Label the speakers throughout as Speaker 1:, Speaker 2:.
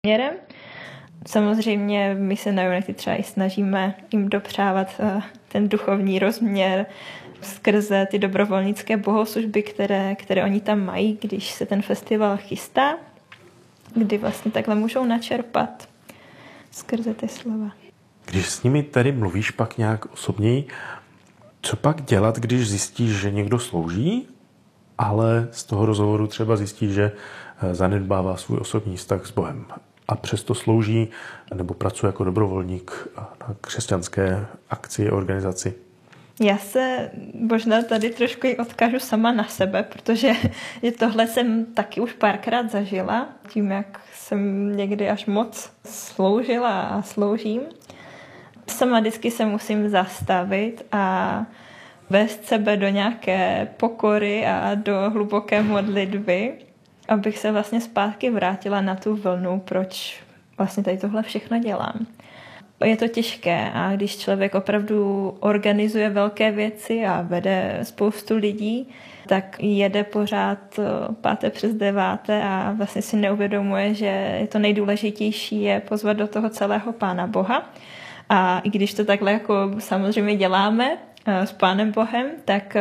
Speaker 1: směrem. Samozřejmě my se na Unity třeba i snažíme jim dopřávat ten duchovní rozměr skrze ty dobrovolnické bohoslužby, které oni tam mají, když se ten festival chystá, kdy vlastně takhle můžou načerpat skrze ty slova.
Speaker 2: Když s nimi tady mluvíš pak nějak osobněji, co pak dělat, když zjistíš, že někdo slouží, ale z toho rozhovoru třeba zjistíš, že zanedbává svůj osobní vztah s Bohem a přesto slouží nebo pracuje jako dobrovolník na křesťanské akci, organizaci?
Speaker 1: Já se možná tady trošku i odkážu sama na sebe, protože tohle jsem taky už párkrát zažila, tím, jak jsem někdy až moc sloužila a sloužím. Sama vždycky se musím zastavit a vést sebe do nějaké pokory a do hluboké modlitby, abych se vlastně zpátky vrátila na tu vlnu, proč vlastně tady tohle všechno dělám. Je to těžké a když člověk opravdu organizuje velké věci a vede spoustu lidí, tak jede pořád 5. přes 9. a vlastně si neuvědomuje, že je to nejdůležitější je pozvat do toho celého Pána Boha. A i když to takhle jako samozřejmě děláme s Pánem Bohem, tak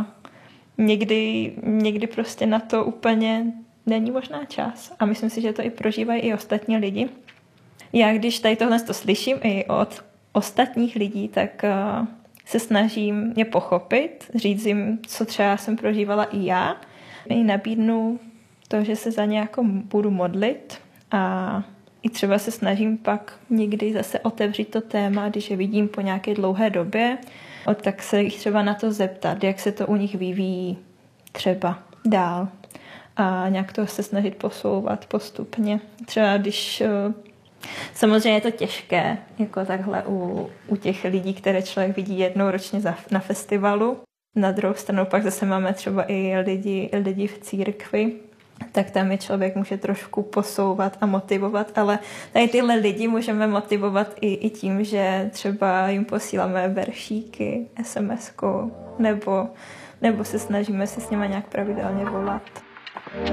Speaker 1: někdy prostě na to úplně není možná čas. A myslím si, že to i prožívají i ostatní lidi. Já když tady tohle to slyším i od ostatních lidí, tak se snažím je pochopit, říct jim, co třeba jsem prožívala i já. I nabídnu to, že se za ně jako budu modlit a i třeba se snažím pak někdy zase otevřít to téma, když je vidím po nějaké dlouhé době, tak se jich třeba na to zeptat, jak se to u nich vyvíjí třeba dál a nějak to se snažit posouvat postupně. Třeba když samozřejmě je to těžké, jako takhle u těch lidí, které člověk vidí jednou ročně na festivalu. Na druhou stranu pak zase máme třeba i lidi v církvi, tak tam je člověk může trošku posouvat a motivovat, ale tady tyhle lidi můžeme motivovat i tím, že třeba jim posíláme veršíky, SMS-kou, nebo se snažíme si s nimi nějak pravidelně volat.